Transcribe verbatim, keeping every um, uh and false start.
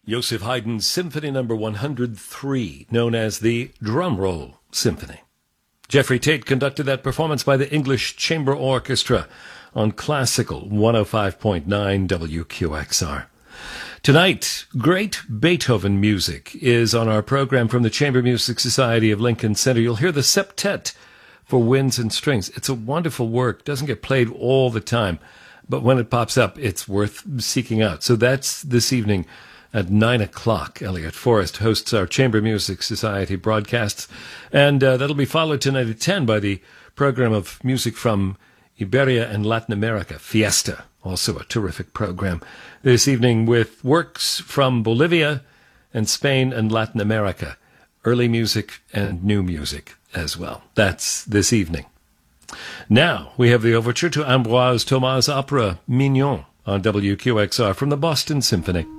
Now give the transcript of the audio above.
Joseph Haydn's Symphony Number one hundred three, known as the Drum Roll Symphony. Jeffrey Tate conducted that performance by the English Chamber Orchestra on Classical one oh five point nine W Q X R. Tonight, great Beethoven music is on our program from the Chamber Music Society of Lincoln Center. You'll hear the Septet for Winds and Strings. It's a wonderful work. Doesn't get played all the time, but when it pops up, it's worth seeking out. So that's this evening at nine o'clock. Elliot Forrest hosts our Chamber Music Society broadcasts, and uh, that'll be followed tonight at ten by the program of music from Iberia and Latin America, Fiesta, also a terrific program. This evening with works from Bolivia and Spain and Latin America, early music and new music as well. That's this evening. Now we have the overture to Ambroise Thomas' opera Mignon on W Q X R from the Boston Symphony.